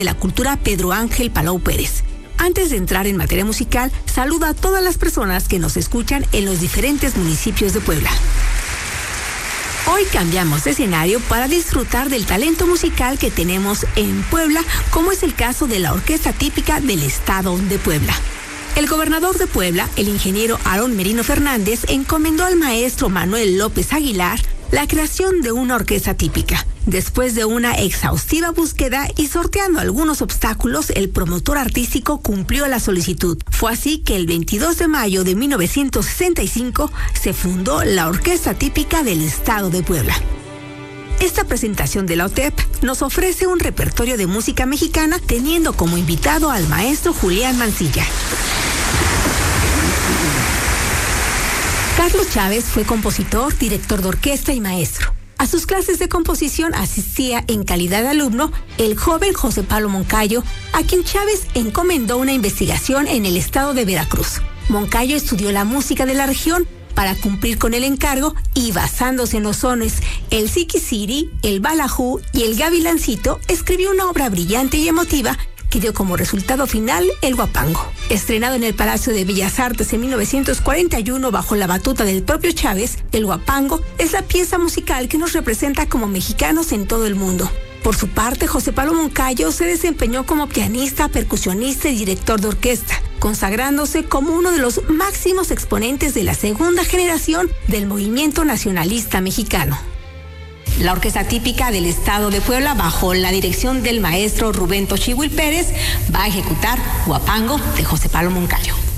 de la Cultura Pedro Ángel Palau Pérez. Antes de entrar en materia musical, saluda a todas las personas que nos escuchan en los diferentes municipios de Puebla. Hoy cambiamos de escenario para disfrutar del talento musical que tenemos en Puebla, como es el caso de la Orquesta Típica del Estado de Puebla. El gobernador de Puebla, el ingeniero Aarón Merino Fernández, encomendó al maestro Manuel López Aguilar la creación de una orquesta típica. Después de una exhaustiva búsqueda y sorteando algunos obstáculos, el promotor artístico cumplió la solicitud. Fue así que el 22 de mayo de 1965 se fundó la Orquesta Típica del Estado de Puebla. Esta presentación de la OTEP nos ofrece un repertorio de música mexicana, teniendo como invitado al maestro Julián Mancilla. Carlos Chávez fue compositor, director de orquesta y maestro. A sus clases de composición asistía en calidad de alumno el joven José Pablo Moncayo, a quien Chávez encomendó una investigación en el estado de Veracruz. Moncayo estudió la música de la región para cumplir con el encargo y, basándose en los sones el Siquisiri, el Balajú y el Gavilancito, escribió una obra brillante y emotiva que dio como resultado final el Huapango. Estrenado en el Palacio de Bellas Artes en 1941 bajo la batuta del propio Chávez, el Huapango es la pieza musical que nos representa como mexicanos en todo el mundo. Por su parte, José Pablo Moncayo se desempeñó como pianista, percusionista y director de orquesta, consagrándose como uno de los máximos exponentes de la segunda generación del movimiento nacionalista mexicano. La Orquesta Típica del Estado de Puebla, bajo la dirección del maestro Rubén Tochihuil Pérez, va a ejecutar Huapango de José Pablo Moncayo.